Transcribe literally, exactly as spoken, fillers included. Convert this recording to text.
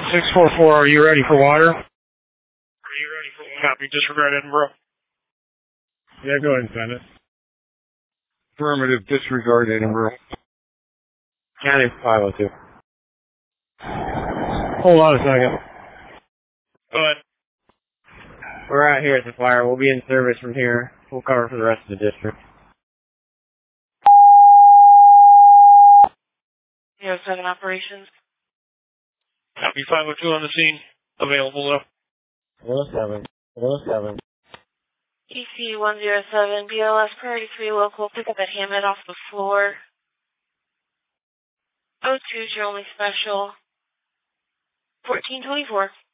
six four four, are you ready for water? Are you ready for water? Copy, disregard Edinburgh. Yeah, go ahead and send it. Affirmative, disregard Edinburgh. County five oh two. Hold on a second. Go ahead. We're out here at the fire. We'll be in service from here. We'll cover for the rest of the district. zero seven operations. Copy, five oh two on the scene. Available though. one oh seven. one oh seven. E C one zero seven, B L S priority three local, pick up at Hammett off the floor. oh two's your only special. fourteen twenty-four.